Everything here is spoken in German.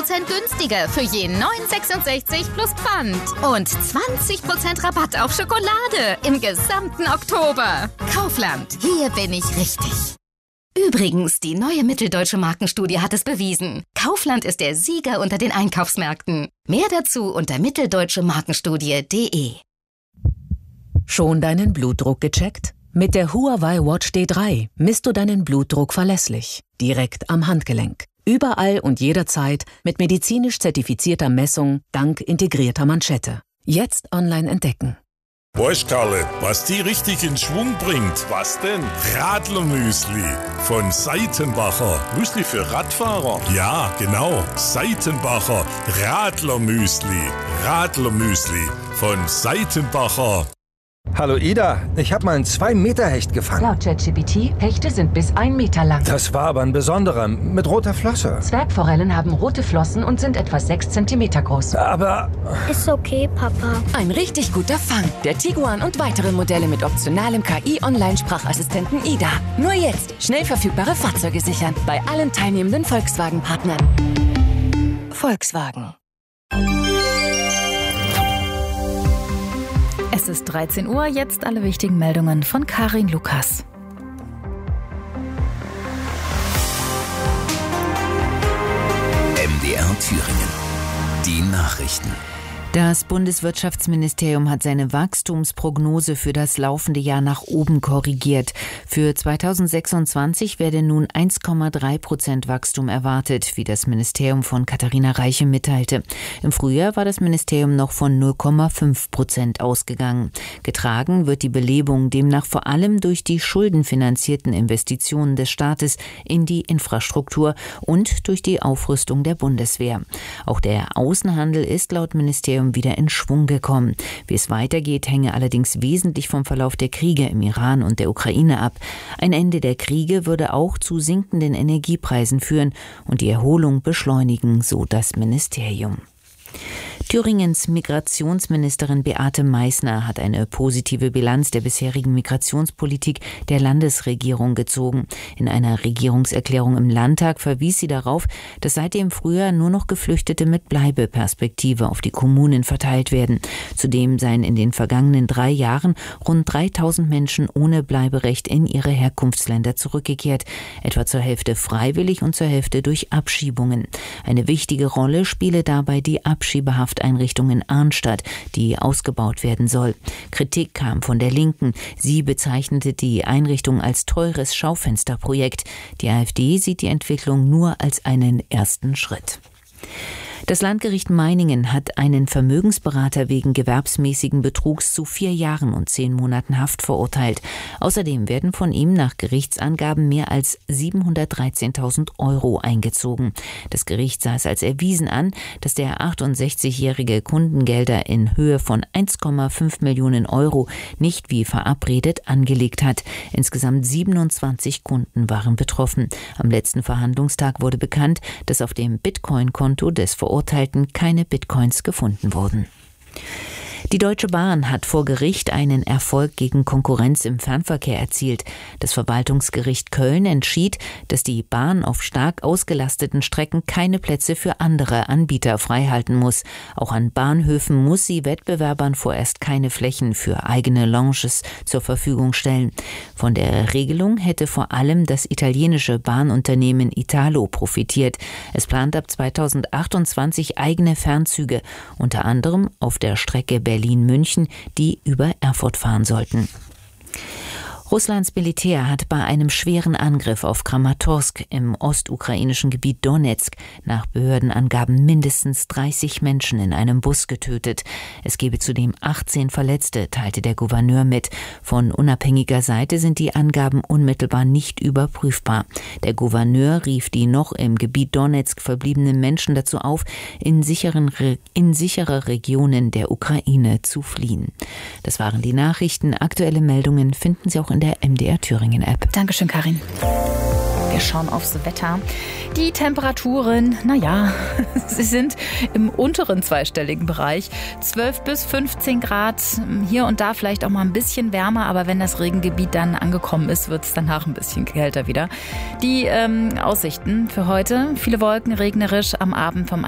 günstiger für je 9,66 plus Pfand. Und 20% Rabatt auf Schokolade im gesamten Oktober. Kaufland, hier bin ich richtig. Übrigens, die neue Mitteldeutsche Markenstudie hat es bewiesen. Kaufland ist der Sieger unter den Einkaufsmärkten. Mehr dazu unter mitteldeutschemarkenstudie.de. Schon deinen Blutdruck gecheckt? Mit der Huawei Watch D3 misst du deinen Blutdruck verlässlich, direkt am Handgelenk. Überall und jederzeit mit medizinisch zertifizierter Messung dank integrierter Manschette. Jetzt online entdecken. Weißt Karle, was die richtig in Schwung bringt? Was denn? Radlermüsli von Seitenbacher. Müsli für Radfahrer? Ja, genau. Seitenbacher Radlermüsli. Radlermüsli von Seitenbacher. Hallo Ida, ich habe mal einen 2-Meter-Hecht gefangen. Laut ChatGPT, Hechte sind bis 1 Meter lang. Das war aber ein besonderer, mit roter Flosse. Zwergforellen haben rote Flossen und sind etwa 6 Zentimeter groß. Aber... Ist okay, Papa. Ein richtig guter Fang. Der Tiguan und weitere Modelle mit optionalem KI-Online-Sprachassistenten Ida. Nur jetzt schnell verfügbare Fahrzeuge sichern. Bei allen teilnehmenden Volkswagen-Partnern. Volkswagen. Es ist 13 Uhr, jetzt alle wichtigen Meldungen von Karin Lukas. MDR Thüringen. Die Nachrichten. Das Bundeswirtschaftsministerium hat seine Wachstumsprognose für das laufende Jahr nach oben korrigiert. Für 2026 werde nun 1,3% Wachstum erwartet, wie das Ministerium von Katharina Reiche mitteilte. Im Frühjahr war das Ministerium noch von 0,5% ausgegangen. Getragen wird die Belebung demnach vor allem durch die schuldenfinanzierten Investitionen des Staates in die Infrastruktur und durch die Aufrüstung der Bundeswehr. Auch der Außenhandel ist laut Ministerium wieder in Schwung gekommen. Wie es weitergeht, hänge allerdings wesentlich vom Verlauf der Kriege im Iran und der Ukraine ab. Ein Ende der Kriege würde auch zu sinkenden Energiepreisen führen und die Erholung beschleunigen, so das Ministerium. Thüringens Migrationsministerin Beate Meißner hat eine positive Bilanz der bisherigen Migrationspolitik der Landesregierung gezogen. In einer Regierungserklärung im Landtag verwies sie darauf, dass seit dem Frühjahr nur noch Geflüchtete mit Bleibeperspektive auf die Kommunen verteilt werden. Zudem seien in den vergangenen 3 Jahren rund 3000 Menschen ohne Bleiberecht in ihre Herkunftsländer zurückgekehrt, etwa zur Hälfte freiwillig und zur Hälfte durch Abschiebungen. Eine wichtige Rolle spiele dabei die Abschiebehaft Einrichtung in Arnstadt, die ausgebaut werden soll. Kritik kam von der Linken. Sie bezeichnete die Einrichtung als teures Schaufensterprojekt. Die AfD sieht die Entwicklung nur als einen ersten Schritt. Das Landgericht Meiningen hat einen Vermögensberater wegen gewerbsmäßigen Betrugs zu 4 Jahren und 10 Monaten Haft verurteilt. Außerdem werden von ihm nach Gerichtsangaben mehr als 713.000 € eingezogen. Das Gericht sah es als erwiesen an, dass der 68-jährige Kundengelder in Höhe von 1,5 Millionen € nicht wie verabredet angelegt hat. Insgesamt 27 Kunden waren betroffen. Am letzten Verhandlungstag wurde bekannt, dass auf dem Bitcoin-Konto des Verurteilten keine Bitcoins gefunden wurden. Die Deutsche Bahn hat vor Gericht einen Erfolg gegen Konkurrenz im Fernverkehr erzielt. Das Verwaltungsgericht Köln entschied, dass die Bahn auf stark ausgelasteten Strecken keine Plätze für andere Anbieter freihalten muss. Auch an Bahnhöfen muss sie Wettbewerbern vorerst keine Flächen für eigene Lounges zur Verfügung stellen. Von der Regelung hätte vor allem das italienische Bahnunternehmen Italo profitiert. Es plant ab 2028 eigene Fernzüge, unter anderem auf der Strecke Berlin-München, die über Erfurt fahren sollten. Russlands Militär hat bei einem schweren Angriff auf Kramatorsk im ostukrainischen Gebiet Donezk nach Behördenangaben mindestens 30 Menschen in einem Bus getötet. Es gebe zudem 18 Verletzte, teilte der Gouverneur mit. Von unabhängiger Seite sind die Angaben unmittelbar nicht überprüfbar. Der Gouverneur rief die noch im Gebiet Donezk verbliebenen Menschen dazu auf, in sichere Regionen der Ukraine zu fliehen. Das waren die Nachrichten. Aktuelle Meldungen finden Sie auch in der MDR Thüringen App. Dankeschön, Karin. Wir schauen aufs Wetter. Die Temperaturen, sie sind im unteren zweistelligen Bereich. 12 bis 15 Grad, hier und da vielleicht auch mal ein bisschen wärmer, aber wenn das Regengebiet dann angekommen ist, wird es danach ein bisschen kälter wieder. Die Aussichten für heute, viele Wolken, regnerisch, am Abend vom